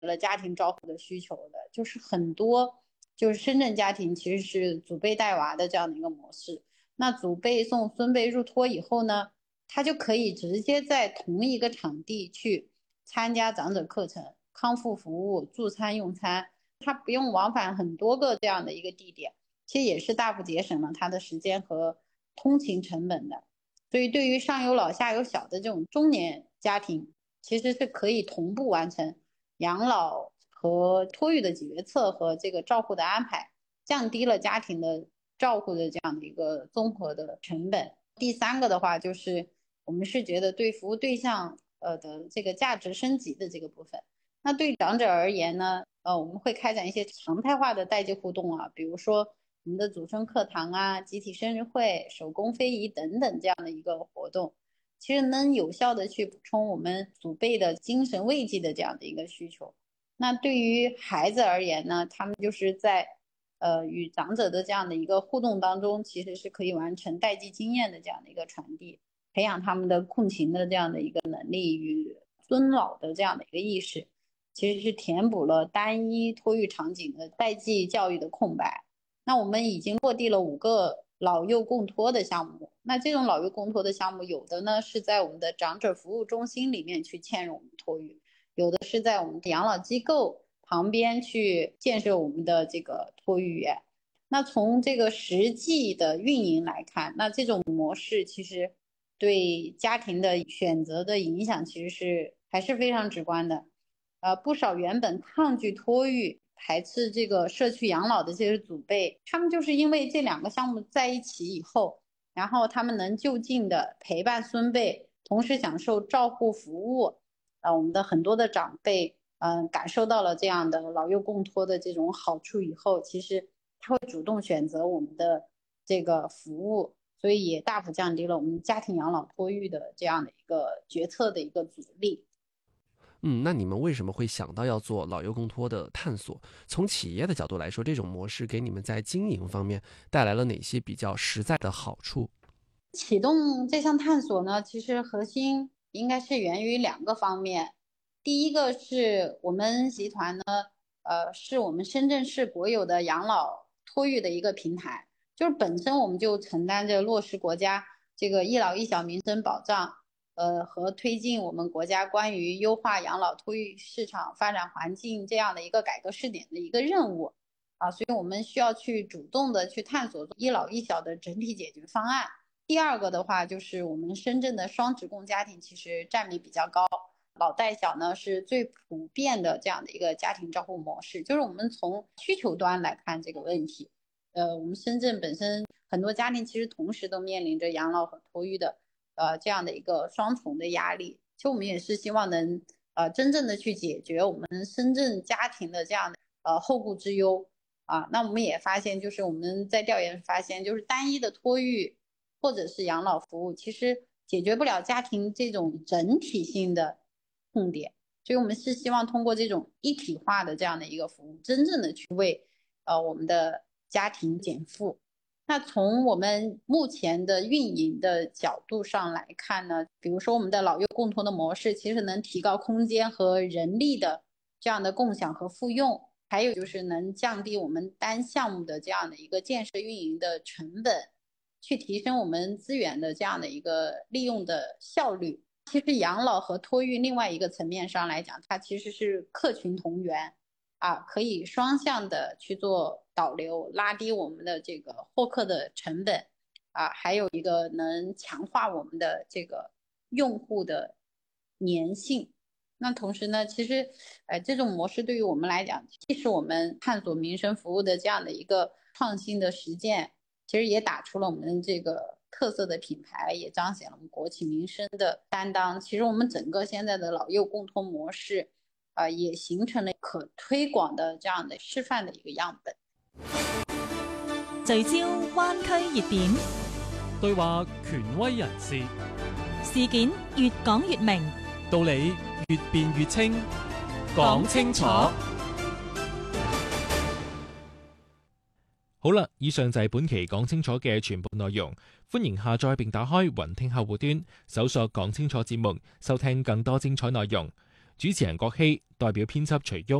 了家庭照护的需求的，就是很多就是深圳家庭其实是祖辈带娃的这样的一个模式。那祖辈送孙辈入托以后呢，他就可以直接在同一个场地去参加长者课程、康复服务、助餐用餐，他不用往返很多个这样的一个地点，其实也是大幅节省了他的时间和通勤成本的。所以对于上有老下有小的这种中年家庭，其实是可以同步完成养老和托育的决策和这个照护的安排，降低了家庭的照护的这样的一个综合的成本。第三个的话，就是我们是觉得对服务对象的这个价值升级的这个部分。那对长者而言呢，我们会开展一些常态化的代际互动啊，比如说我们的祖孙课堂啊、集体生日会、手工非遗等等这样的一个活动，其实能有效的去补充我们祖辈的精神慰藉的这样的一个需求。那对于孩子而言呢，他们就是在与长者的这样的一个互动当中，其实是可以完成代际经验的这样的一个传递，培养他们的共情的这样的一个能力与尊老的这样的一个意识，其实是填补了单一托育场景的代际教育的空白。那我们已经落地了5个老幼共托的项目。那这种老幼共托的项目，有的呢是在我们的长者服务中心里面去嵌入我们托育，有的是在我们的养老机构旁边去建设我们的这个托育园。那从这个实际的运营来看，那这种模式其实对家庭的选择的影响其实还是非常直观的。不少原本抗拒托育、排斥这个社区养老的这些祖辈，他们就是因为这2个项目在一起以后，然后他们能就近的陪伴孙辈，同时享受照护服务。我们的很多的长辈，感受到了这样的老幼共托的这种好处以后，其实他会主动选择我们的这个服务，所以也大幅降低了我们家庭养老托育的这样的一个决策的一个阻力。 那你们为什么会想到要做老幼共托的探索？从企业的角度来说，这种模式给你们在经营方面带来了哪些比较实在的好处？ 启动这项探索呢，其实核心应该是源于2个方面。第一个是我们集团呢，是我们深圳市国有的养老托育的一个平台，就是本身我们就承担着落实国家这个一老一小民生保障，和推进我们国家关于优化养老托育市场发展环境这样的一个改革试点的一个任务所以我们需要去主动的去探索一老一小的整体解决方案。第二个的话，就是我们深圳的双职工家庭其实占比比较高，老带小呢是最普遍的这样的一个家庭照护模式。就是我们从需求端来看这个问题，我们深圳本身很多家庭其实同时都面临着养老和托育的这样的一个双重的压力。其实我们也是希望能真正的去解决我们深圳家庭的这样的后顾之忧那我们也发现，就是我们在调研发现，就是单一的托育或者是养老服务，其实解决不了家庭这种整体性的痛点，所以我们是希望通过这种一体化的这样的一个服务，真正的去为我们的家庭减负。那从我们目前的运营的角度上来看呢，比如说我们的老幼共同的模式，其实能提高空间和人力的这样的共享和复用，还有就是能降低我们单项目的这样的一个建设运营的成本，去提升我们资源的这样的一个利用的效率。其实养老和托育另外一个层面上来讲，它其实是客群同源可以双向的去做导流，拉低我们的这个获客的成本还有一个能强化我们的这个用户的粘性。那同时呢，其实这种模式对于我们来讲，既是我们探索民生服务的这样的一个创新的实践，其实也打出了我们这个特色的品牌，也彰显了我们国企民生的担当。其实我们整个现在的老幼共通模式也形成了可推广的这样的示範的一個樣本。 聚焦灣區熱點， 對話權威人士， 事件越講越明， 道理越辯越清，講清楚。好啦，以上就係本期講清楚嘅全部內容。歡迎下載並打開雲聽客戶端，搜索講清楚節目，收聽更多精彩內容。 主持人郭希，代表編輯徐旭。